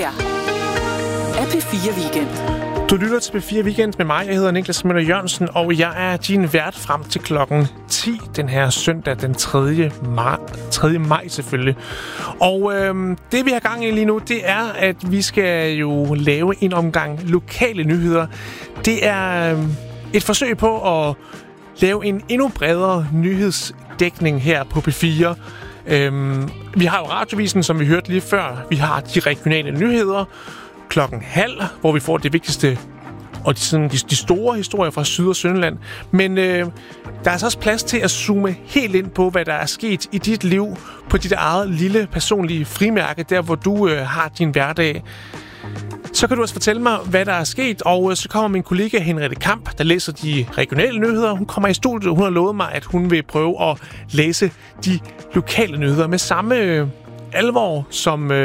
her er P4 Weekend. Du lytter til P4 Weekend med mig. Jeg hedder Niklas Møller Jørgensen, og jeg er din vært frem til klokken 10 den her søndag, den 3. maj selvfølgelig. Og det vi har gang i lige nu, det er, at vi skal jo lave en omgang lokale nyheder. Det er et forsøg på at lave en endnu bredere nyhedsdækning her på P4. Vi har jo Radiovisen, som vi hørte lige før. Vi har de regionale nyheder klokken 12:30, hvor vi får det vigtigste og de store historier fra Syd- og Sønderjylland. Men der er altså også plads til at zoome helt ind på, hvad der er sket i dit liv på dit eget lille personlige frimærke, der hvor du har din hverdag. Så kan du også fortælle mig, hvad der er sket, og så kommer min kollega Henriette Kamp, der læser de regionale nyheder. Hun kommer i studiet, og hun har lovet mig, at hun vil prøve at læse de lokale nyheder med samme alvor, som